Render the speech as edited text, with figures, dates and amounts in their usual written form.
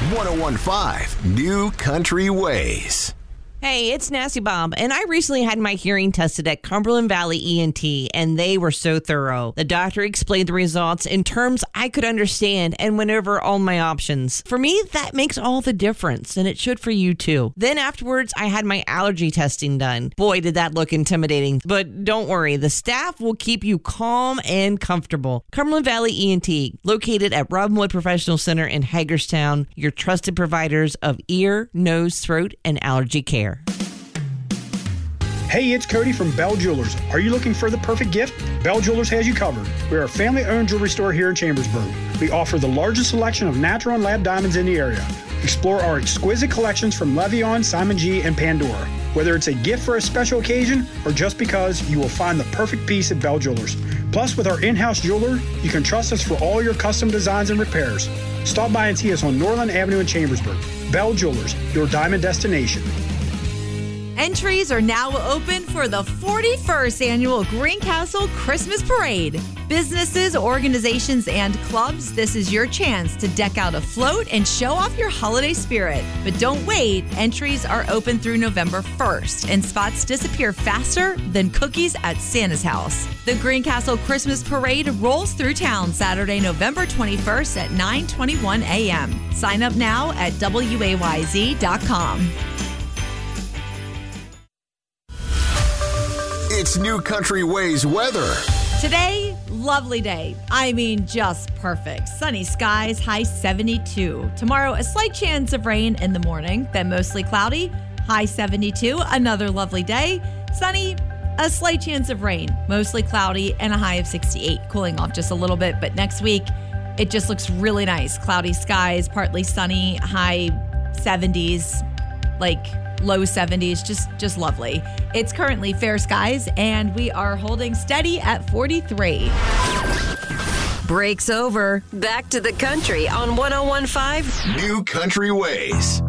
101.5 New Country Ways. Hey, it's Nasty Bob, and I recently had my hearing tested at Cumberland Valley ENT, and they were so thorough. The doctor explained the results in terms I could understand and went over all my options. For me, that makes all the difference, and it should for you too. Then afterwards, I had my allergy testing done. Boy, did that look intimidating. But don't worry, the staff will keep you calm and comfortable. Cumberland Valley ENT, located at Robinwood Professional Center in Hagerstown, your trusted providers of ear, nose, throat, and allergy care. Hey, it's Cody from Bell Jewelers. Are you looking for the perfect gift? Bell Jewelers has you covered. We are a family-owned jewelry store here in Chambersburg. We offer the largest selection of natural and lab diamonds in the area. Explore our exquisite collections from Levion, Simon G, and Pandora. Whether it's a gift for a special occasion or just because, you will find the perfect piece at Bell Jewelers. Plus, with our in-house jeweler, you can trust us for all your custom designs and repairs. Stop by and see us on Norland Avenue in Chambersburg. Bell Jewelers, your diamond destination. Entries are now open for the 41st annual Greencastle Christmas Parade. Businesses, organizations, and clubs, this is your chance to deck out a float and show off your holiday spirit. But don't wait. Entries are open through November 1st, and spots disappear faster than cookies at Santa's house. The Greencastle Christmas Parade rolls through town Saturday, November 21st at 9:21 a.m. Sign up now at wayz.com. It's New Country Ways weather. Today, lovely day. I mean, just perfect. Sunny skies, high 72. Tomorrow, a slight chance of rain in the morning, then mostly cloudy, high 72. Another lovely day. Sunny, a slight chance of rain, mostly cloudy, and a high of 68. Cooling off just a little bit, but next week, it just looks really nice. Cloudy skies, partly sunny, high 70s, like low 70s, just lovely. It's currently fair skies, and we are holding steady at 43. Break's over. Back to the country on 101.5 New Country Ways.